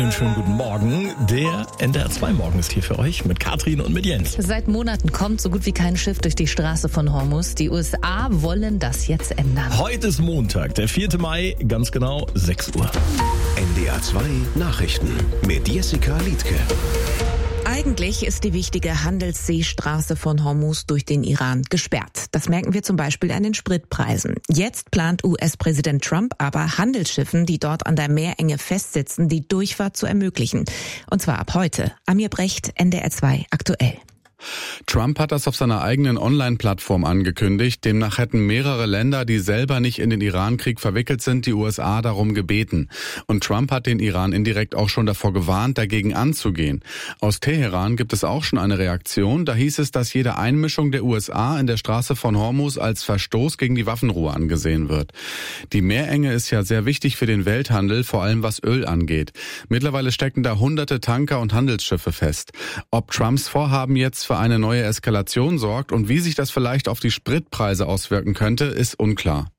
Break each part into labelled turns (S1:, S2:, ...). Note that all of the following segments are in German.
S1: Einen schönen guten Morgen. Der NDR 2 Morgen ist hier für euch mit Katrin und mit Jens.
S2: Seit Monaten kommt so gut wie kein Schiff durch die Straße von Hormuz. Die USA wollen das jetzt ändern.
S1: Heute ist Montag, der 4. Mai, ganz genau 6 Uhr.
S3: NDR 2 Nachrichten mit Jessica Liedtke.
S2: Eigentlich ist die wichtige Handelsseestraße von Hormuz durch den Iran gesperrt. Das merken wir zum Beispiel an den Spritpreisen. Jetzt plant US-Präsident Trump aber Handelsschiffen, die dort an der Meerenge festsitzen, die Durchfahrt zu ermöglichen. Und zwar ab heute. Amir Brecht, NDR 2 aktuell.
S4: Trump hat das auf seiner eigenen Online-Plattform angekündigt. Demnach hätten mehrere Länder, die selber nicht in den Irankrieg verwickelt sind, die USA darum gebeten. Und Trump hat den Iran indirekt auch schon davor gewarnt, dagegen anzugehen. Aus Teheran gibt es auch schon eine Reaktion. Da hieß es, dass jede Einmischung der USA in der Straße von Hormuz als Verstoß gegen die Waffenruhe angesehen wird. Die Meerenge ist ja sehr wichtig für den Welthandel, vor allem was Öl angeht. Mittlerweile stecken da hunderte Tanker und Handelsschiffe fest. Ob Trumps Vorhaben jetzt für eine neue Eskalation sorgt und wie sich das vielleicht auf die Spritpreise auswirken könnte, ist unklar.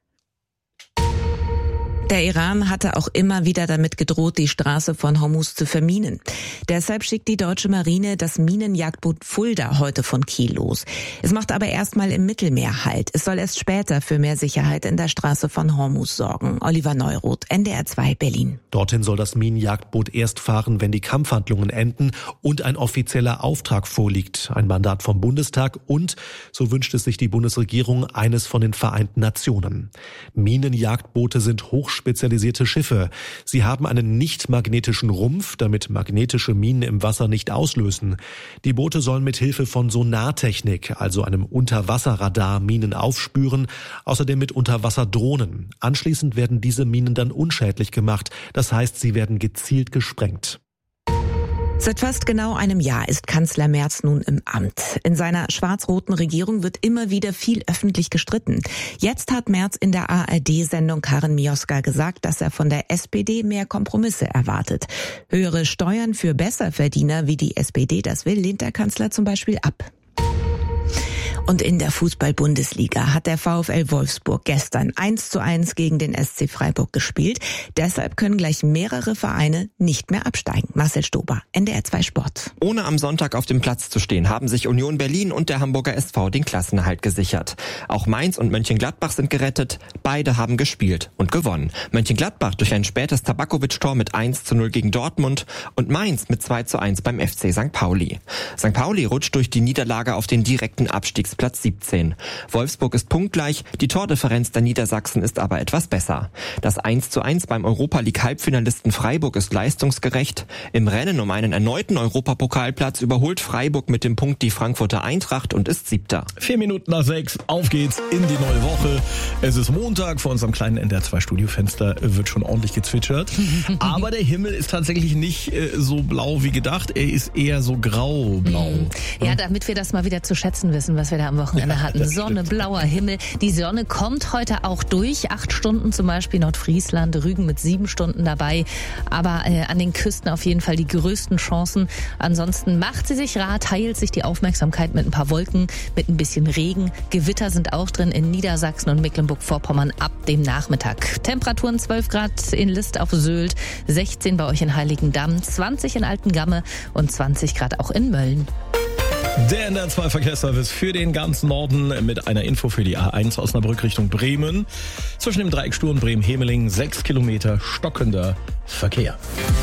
S2: Der Iran hatte auch immer wieder damit gedroht, die Straße von Hormuz zu verminen. Deshalb schickt die deutsche Marine das Minenjagdboot Fulda heute von Kiel los. Es macht aber erstmal im Mittelmeer Halt. Es soll erst später für mehr Sicherheit in der Straße von Hormuz sorgen. Oliver Neuroth, NDR 2 Berlin.
S5: Dorthin soll das Minenjagdboot erst fahren, wenn die Kampfhandlungen enden und ein offizieller Auftrag vorliegt. Ein Mandat vom Bundestag und, so wünscht es sich die Bundesregierung, eines von den Vereinten Nationen. Minenjagdboote sind hochspezialisierte Schiffe. Sie haben einen nicht magnetischen Rumpf, damit magnetische Minen im Wasser nicht auslösen. Die Boote sollen mit Hilfe von Sonartechnik, also einem Unterwasserradar, Minen aufspüren, außerdem mit Unterwasserdrohnen. Anschließend werden diese Minen dann unschädlich gemacht. Das heißt, sie werden gezielt gesprengt.
S2: Seit fast genau einem Jahr ist Kanzler Merz nun im Amt. In seiner schwarz-roten Regierung wird immer wieder viel öffentlich gestritten. Jetzt hat Merz in der ARD-Sendung Karin Mioska gesagt, dass er von der SPD mehr Kompromisse erwartet. Höhere Steuern für Besserverdiener, wie die SPD das will, lehnt der Kanzler zum Beispiel ab. Und in der Fußball-Bundesliga hat der VfL Wolfsburg gestern 1:1 gegen den SC Freiburg gespielt. Deshalb können gleich mehrere Vereine nicht mehr absteigen. Marcel Stober, NDR 2 Sport.
S6: Ohne am Sonntag auf dem Platz zu stehen, haben sich Union Berlin und der Hamburger SV den Klassenerhalt gesichert. Auch Mainz und Mönchengladbach sind gerettet. Beide haben gespielt und gewonnen. Mönchengladbach durch ein spätes Tabakovic-Tor mit 1:0 gegen Dortmund und Mainz mit 2:1 beim FC St. Pauli. St. Pauli rutscht durch die Niederlage auf den direkten Abstiegsplatz 17. Wolfsburg ist punktgleich, die Tordifferenz der Niedersachsen ist aber etwas besser. Das 1:1 beim Europa-League-Halbfinalisten Freiburg ist leistungsgerecht. Im Rennen um einen erneuten Europapokalplatz überholt Freiburg mit dem Punkt die Frankfurter Eintracht und ist 7.
S1: 4 Minuten nach 6, auf geht's in die neue Woche. Es ist Montag, vor unserem kleinen NDR 2 Studiofenster wird schon ordentlich gezwitschert. Aber der Himmel ist tatsächlich nicht so blau wie gedacht, er ist eher so grau-blau.
S2: Ja, damit wir das mal wieder zu schätzen wissen, was wir da am Wochenende hatten. Sonne, blauer Himmel. Die Sonne kommt heute auch durch. 8 Stunden zum Beispiel Nordfriesland, Rügen mit 7 Stunden dabei. Aber an den Küsten auf jeden Fall die größten Chancen. Ansonsten macht sie sich rar, teilt sich die Aufmerksamkeit mit ein paar Wolken, mit ein bisschen Regen. Gewitter sind auch drin in Niedersachsen und Mecklenburg-Vorpommern ab dem Nachmittag. Temperaturen 12 Grad in List auf Sylt, 16 bei euch in Heiligendamm, 20 in Altengamme und 20 Grad auch in Mölln.
S1: Der NDR 2 Verkehrsservice für den ganzen Norden mit einer Info für die A1 Osnabrück Richtung Bremen. Zwischen dem Dreieck Sturm Bremen-Hemeling 6 Kilometer stockender Verkehr.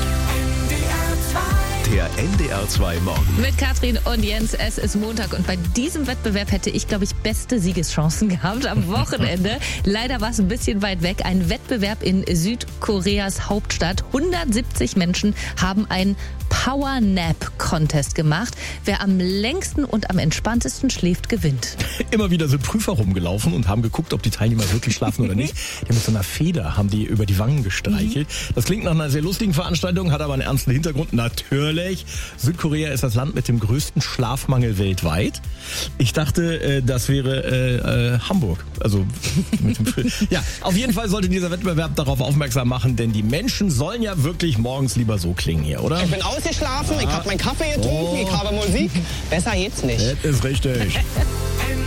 S3: Der NDR 2 Morgen.
S2: Mit Katrin und Jens, es ist Montag und bei diesem Wettbewerb hätte ich, glaube ich, beste Siegeschancen gehabt am Wochenende. Leider war es ein bisschen weit weg. Ein Wettbewerb in Südkoreas Hauptstadt. 170 Menschen haben einen Power-Nap-Contest gemacht. Wer am längsten und am entspanntesten schläft, gewinnt.
S1: Immer wieder sind Prüfer rumgelaufen und haben geguckt, ob die Teilnehmer wirklich schlafen oder nicht. Die haben mit so einer Feder haben die über die Wangen gestreichelt. Das klingt nach einer sehr lustigen Veranstaltung, hat aber einen ernsten Hintergrund. Natürlich, Südkorea ist das Land mit dem größten Schlafmangel weltweit. Ich dachte, das wäre Hamburg. Also mit dem ja, auf jeden Fall sollte dieser Wettbewerb darauf aufmerksam machen, denn die Menschen sollen ja wirklich morgens lieber so klingen hier, oder?
S7: Ich bin ausgeschlafen, ich habe meinen Kaffee getrunken, ich habe Musik. Besser geht's nicht.
S1: Das ist richtig.